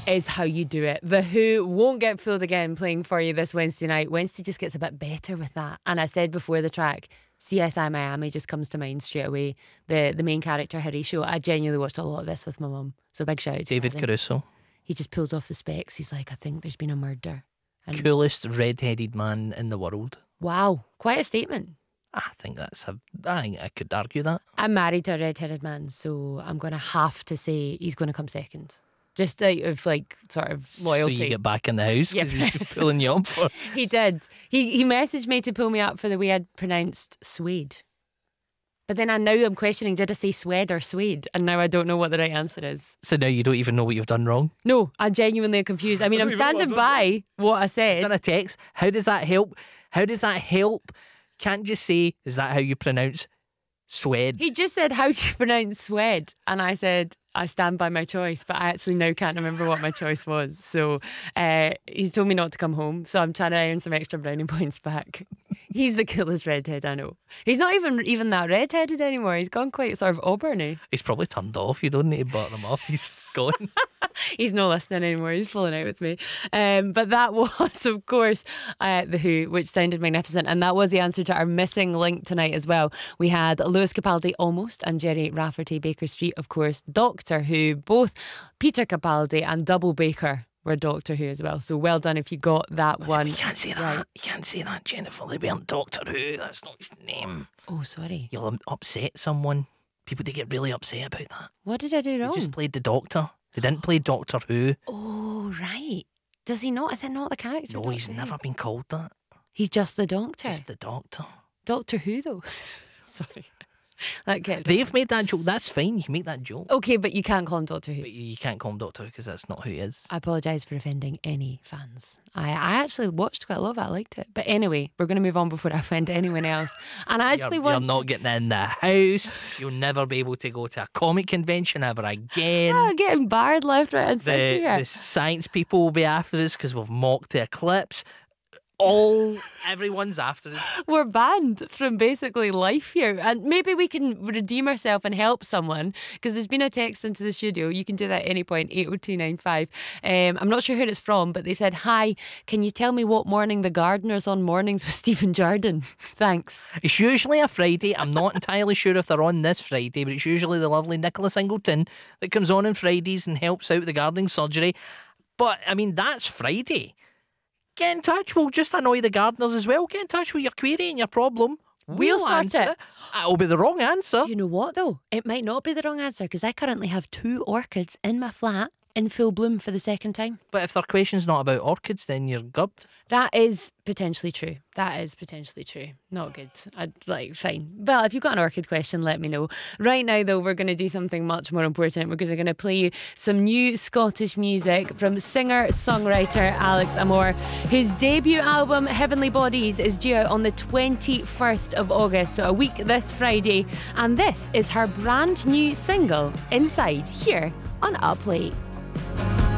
is how you do it. The Who won't get fooled again playing for you this Wednesday night. Wednesday just gets a bit better with that. And I said before the track, CSI Miami just comes to mind straight away. The main character, Horatio. I genuinely watched a lot of this with my mum. So big shout out to David Harry. Caruso. He just pulls off the specs. He's like, I think there's been a murder. And Coolest red-headed man in the world. wow, quite a statement. I think I could argue that. I'm married to a red-headed man, so I'm going to have to say he's going to come second. Just out of like sort of loyalty. So you get back in the house because Yep. he's pulling you up for. He did. He messaged me to pull me up for the way I'd pronounced Suede. But then I'm questioning, did I say Swede or Swede? And now I don't know what the right answer is. So now you don't even know what you've done wrong. No, I'm genuinely confused. I mean, I'm standing by what I said. Is that a text? How does that help? How does that help? Can't just say, is that how you pronounce Swede? He just said, how do you pronounce Swede? And I said, I stand by my choice, but I actually now can't remember what my choice was. So he's told me not to come home, so I'm trying to earn some extra brownie points back. He's the coolest redhead I know. He's not even that redheaded anymore. He's gone quite sort of auburny. He's probably turned off. You don't need to butter him off. He's gone. He's not listening anymore. He's falling out with me. But that was, of course, The Who, which sounded magnificent. And that was the answer to our missing link tonight as well. We had Lewis Capaldi almost and Jerry Rafferty, Baker Street, of course, Doctor Who. Both Peter Capaldi and Double Baker were Doctor Who as well. So well done if you got that one. You can't say that. Right. You can't say that, Jennifer. They weren't Doctor Who. That's not his name. Oh, sorry. You'll upset someone. People, they get really upset about that. What did I do They wrong? just played the Doctor. They didn't play Doctor Who. Oh, right. Does he not? Is it not the character? No, he's Doctor Who? never been called that. He's just the Doctor. Just the Doctor. Doctor Who, though. Sorry. That kept. They've made that joke. That's fine. You can make that joke. Okay, but you can't call him Doctor Who. But you can't call him Doctor Who because that's not who he is. I apologise for offending any fans. I actually watched quite a lot of it. I liked it. But anyway, we're going to move on before I offend anyone else. And I actually You're not getting in the house. You'll never be able to go to a comic convention ever again. I'm getting barred left, right, and centre here. The science people will be after us because we've mocked the eclipse. Everyone's after us. We're banned from basically life here, and maybe we can redeem ourselves and help someone, because there's been a text into the studio. You can do that at any point, 80295. I'm not sure who it's from, but they said, hi, can you tell me what morning the gardener's on Mornings with Stephen Jardine? Thanks. It's usually a Friday. I'm not entirely sure if they're on this Friday, but it's usually the lovely Nicola Singleton that comes on Fridays and helps out with the gardening surgery. But I mean, that's Friday. Get in touch. We'll just annoy the gardeners as well. Get in touch with your query and your problem. We'll sort answer it. It'll be the wrong answer. Do you know what though? It might not be the wrong answer, because I currently have 2 orchids in my flat in full bloom for the second time. But if their question's not about orchids, then you're gubbed. That is potentially true. Not good. Fine. Well, if you've got an orchid question, let me know. Right now, though, we're going to do something much more important, because we're going to play you some new Scottish music from singer-songwriter Alex Amor, whose debut album, Heavenly Bodies, is due out on the 21st of August, so a week this Friday. And this is her brand new single, Inside, here on Upplate.